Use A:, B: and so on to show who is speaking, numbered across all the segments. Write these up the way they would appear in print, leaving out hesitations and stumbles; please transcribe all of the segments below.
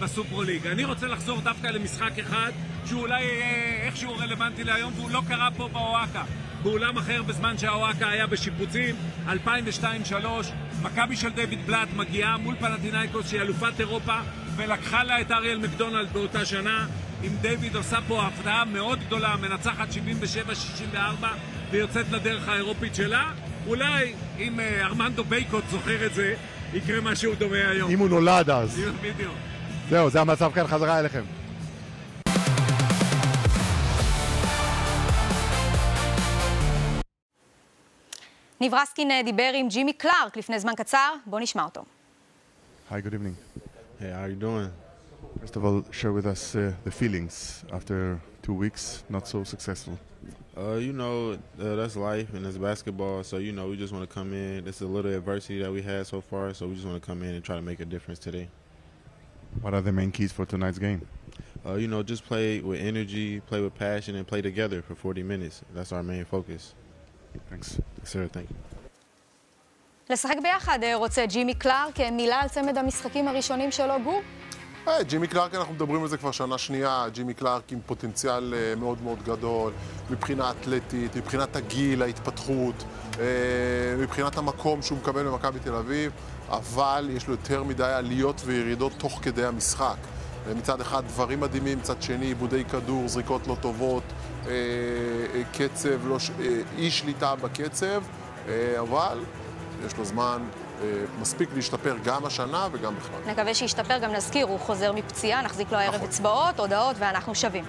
A: בסופר ליג. אני רוצה לחזור דווקא למשחק אחד שאולי איכשהו רלוונטי להיום, והוא לא קרה פה באוהקה. באולם אחר בזמן שהאוהקה היה בשיפוצים, 2002-2003, מכבי של דיוויד בלאט מגיעה מול פנתינייקוס שהיא אלופת אירופה, ולקחה לה את אריאל מקדונלד באותה שנה. עם דיוויד עושה פה הפתעה מאוד גדולה, מנצחת 77-64 ויוצאת לדרך האירופית שלה. אולי אם ארמנדו בייקוט זוכר את זה, יקרה משהו דומה היום.
B: אם הוא נולד אז.
A: בדיוק.
B: זהו, זה המצב כאן, חזרה אליכם.
C: ניב רסקין דיבר עם ג'ימי קלארק לפני זמן קצר, בוא נשמע אותו.
B: Hi, good evening.
D: Hey, how are you doing?
B: First of all, share with us the feelings after 2 weeks, not so successful.
D: That's life and it's basketball, so, we just want to come in. This is a little adversity that we had so far, so we just want to come in and try to make a difference today.
B: What are the main keys for tonight's game?
D: Just play with energy, play with passion, and play together for 40 minutes. That's our main focus.
B: Thanks.
D: Yes, sir, thank you.
C: לשחק ביחד רוצה ג'ימי קלארק, מילה על צמד המשחקים הראשונים שלו, גור?
E: ג'ימי קלארק, אנחנו מדברים על זה כבר שנה שנייה. ג'ימי קלארק עם פוטנציאל מאוד מאוד גדול, מבחינה אתלטית, מבחינת הגיל, ההתפתחות, מבחינת המקום שהוא מקבל במכבי תל אביב, אבל יש לו יותר מדי עליות וירידות תוך כדי המשחק. מצד אחד דברים מדהימים, מצד שני עיבודי כדור, זריקות לא טובות, קצב, אי שליטה בקצב, אבל יש לו זמן מספיק להשתפר גם השנה וגם בכלל.
C: נקווה שישתפר, גם נזכיר, הוא חוזר מפציעה, נחזיק לו הערב אצבעות, הודעות, ואנחנו שווים.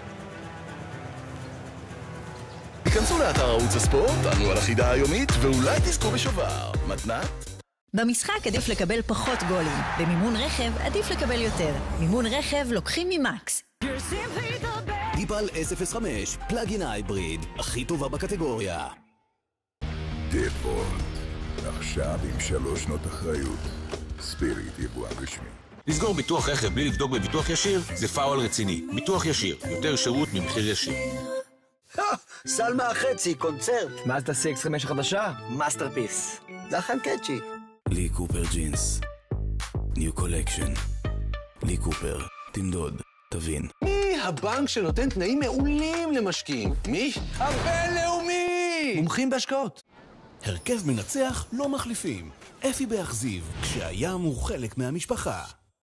F: היכנסו לאתר ערוץ הספורט, ענו על החידה היומית, ואולי תזכו בשובר. מתנת?
G: במשחק עדיף לקבל פחות גולים. במימון רכב עדיף לקבל יותר. מימון רכב לוקחים ממקס.
F: דיפל S05, פלאגין הייבריד, הכי טובה בקטגוריה.
H: דיפול, עכשיו עם 3 שנות אחריות. ספיריט יבואן רשמי.
I: לסגור ביטוח רכב בלי לבדוק בביטוח ישיר זה פאול רציני. ביטוח ישיר, יותר שירות ממחיר ישיר.
J: סלמה החצי, קונצרט.
K: מאזדה CX-5 החדשה?
J: מאסטרפיס. זה אכן קאצ'י.
F: לי קופר ג'ינס. ניו קולקשן. לי קופר. תמדוד, תבין.
L: מי הבנק שנותן תנאים מעולים למשקיעים? מי? הבינלאומי!
F: מומחים בהשקעות. הרכב מנצח לא מחליפים. אפי באכזיב, כשהים הוא חלק מהמשפחה.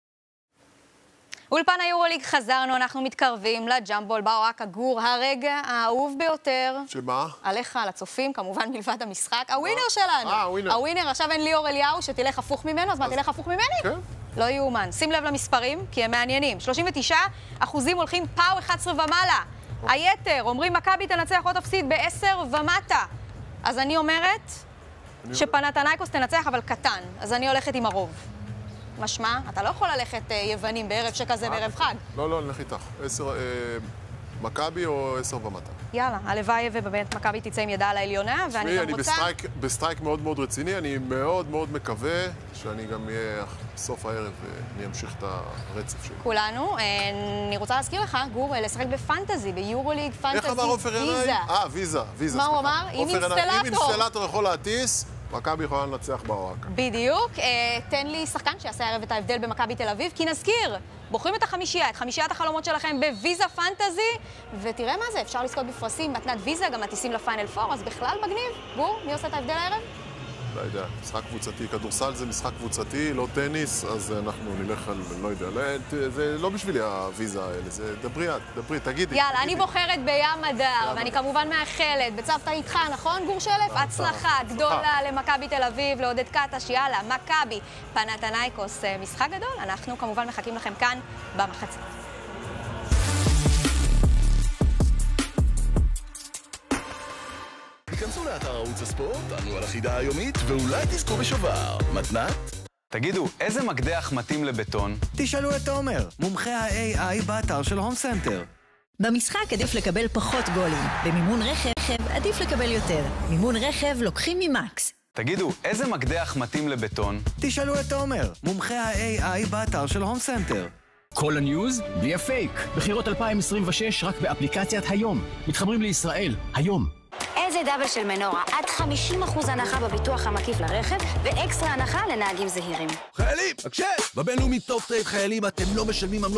C: אולפן היורוליג חזרנו, אנחנו מתקרבים לג'מבול באוהקה, גור, הרגע האהוב ביותר.
E: שמה?
C: עליך, על הצופים, כמובן מלבד המשחק. הווינר שלנו. הווינר, עכשיו אין ליאור אליהו שתלך הפוך ממנו, אז מה, תלך הפוך ממני?
E: כן.
C: לא יאומן. שים לב למספרים, כי הם מעניינים. 39% הולכים פאו 11 ומעלה. היתר, אומרים מכבי תנצח או תפסיד ב10 ומטה. אז אני אומרת שפנתנייקוס תנצח, אבל קטן. אז אני הולכת עם הרוב. משמע, אתה לא יכול ללכת יוונים בערב שכזה בערב חג.
E: לא, נלך איתך. 10, מכבי או 10 ומטה.
C: יאללה, הלוואי ובאמת מכבי תצא עם ידה על העליונה, ואני גם רוצה...
E: אני בסטרייק מאוד מאוד רציני, אני מאוד מאוד מקווה שאני גם אהיה בסוף הערב ואני אמשיך את הרצף שלי.
C: כולנו. אני רוצה להזכיר לך, גור, לשחק בפנטזי, ביורוליג פנטזי
E: איך אמר עופר עיניים? ויזה.
C: מה הוא אמר? עם אינסטלטור.
E: אם אינסטלטור יכול להטיס, מכבי יכולה לנצח באוהקה.
C: בדיוק. תן לי שחקן שיעשה הערב את ההבדל במכבי תל אביב, כי נזכיר, בוחרים את החמישייה, את חמישיית החלומות שלכם בוויזה פנטזי, ותראה מה זה, אפשר לזכות בפרסים, מתנת ויזה, גם מטיסים לפיינל 4, אז בכלל מגניב. גור, מי עושה את ההבדל הערב?
E: לא יודע, משחק קבוצתי, כדורסל זה משחק קבוצתי, לא טניס, אז אנחנו נלך על, לא יודע, זה לא בשבילי הוויזה האלה, זה דברי, תגידי.
C: יאללה, אני בוחרת בים הדר, ואני כמובן מאחלת, בצוותא איתך, נכון גור שלף? הצלחה גדולה למכבי תל אביב, לעודד קטש, יאללה, מכבי, פנתנייקוס, משחק גדול, אנחנו כמובן מחכים לכם כאן במחצית.
F: היכנסו לאתר ערוץ הספורט, ענו על החידה היומית, ואולי תזכו בשובר. מתנת?
M: תגידו, איזה מקדח מתאים לבטון?
N: תשאלו את תומר, מומחה ה-AI באתר של הום סנטר.
G: במשחק עדיף לקבל פחות גולים. במימון רכב עדיף לקבל יותר. מימון רכב לוקחים ממקס.
M: תגידו, איזה מקדח מתאים לבטון?
N: תשאלו את תומר, מומחה ה-AI באתר של הום סנטר.
O: כל הניוז בלי הפייק. בחירות 2026 רק באפליקציית היום. מתחברים לישראל, היום.
P: איזה דאבל של מנורה, עד 50% הנחה בביטוח המקיף לרכב, ואקסטרה הנחה לנהגים זהירים.
F: חיילים, הקשב! בבינלאומי טופ טרייד חיילים אתם לא משלמים עמלות